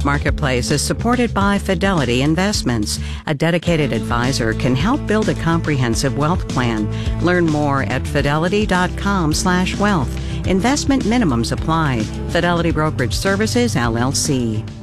Marketplace is supported by Fidelity Investments. A dedicated advisor can help build a comprehensive wealth plan. Learn more at fidelity.com/wealth. Investment minimums apply. Fidelity Brokerage Services, LLC.